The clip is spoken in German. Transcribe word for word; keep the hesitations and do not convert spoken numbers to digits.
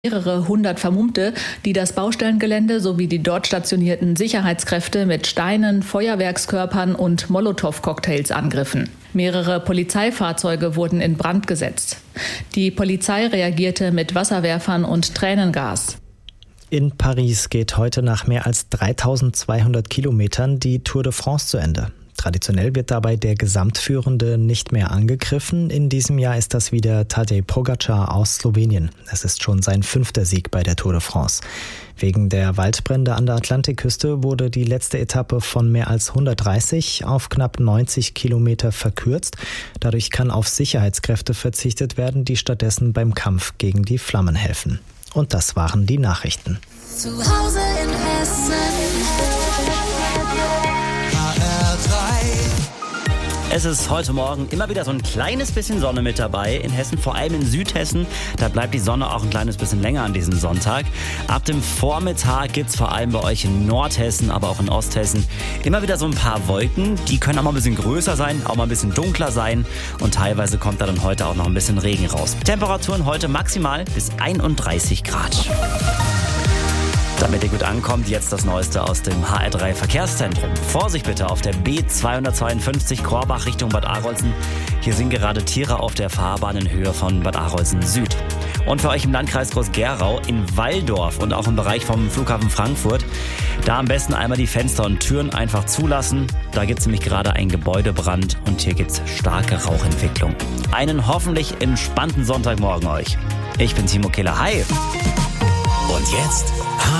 Mehrere hundert Vermummte, die das Baustellengelände sowie die dort stationierten Sicherheitskräfte mit Steinen, Feuerwerkskörpern und Molotow-Cocktails angriffen. Mehrere Polizeifahrzeuge wurden in Brand gesetzt. Die Polizei reagierte mit Wasserwerfern und Tränengas. In Paris geht heute nach mehr als dreitausendzweihundert Kilometern die Tour de France zu Ende. Traditionell wird dabei der Gesamtführende nicht mehr angegriffen. In diesem Jahr ist das wieder Tadej Pogačar aus Slowenien. Es ist schon sein fünfter Sieg bei der Tour de France. Wegen der Waldbrände an der Atlantikküste wurde die letzte Etappe von mehr als hundertdreißig auf knapp neunzig Kilometer verkürzt. Dadurch kann auf Sicherheitskräfte verzichtet werden, die stattdessen beim Kampf gegen die Flammen helfen. Und das waren die Nachrichten. Zu Hause in Hessen. Es ist heute Morgen immer wieder so ein kleines bisschen Sonne mit dabei in Hessen, vor allem in Südhessen. Da bleibt die Sonne auch ein kleines bisschen länger an diesem Sonntag. Ab dem Vormittag gibt's vor allem bei euch in Nordhessen, aber auch in Osthessen immer wieder so ein paar Wolken. Die können auch mal ein bisschen größer sein, auch mal ein bisschen dunkler sein. Und teilweise kommt da dann heute auch noch ein bisschen Regen raus. Temperaturen heute maximal bis einunddreißig Grad. Damit ihr gut ankommt, jetzt das Neueste aus dem H R drei Verkehrszentrum. Vorsicht bitte auf der B zweihundertzweiundfünfzig Korbach Richtung Bad Arolsen. Hier sind gerade Tiere auf der Fahrbahn in Höhe von Bad Arolsen Süd. Und für euch im Landkreis Groß-Gerau, in Walldorf und auch im Bereich vom Flughafen Frankfurt, da am besten einmal die Fenster und Türen einfach zulassen. Da gibt es nämlich gerade einen Gebäudebrand und hier gibt es starke Rauchentwicklung. Einen hoffentlich entspannten Sonntagmorgen euch. Ich bin Timo Kehler. Hi! Und jetzt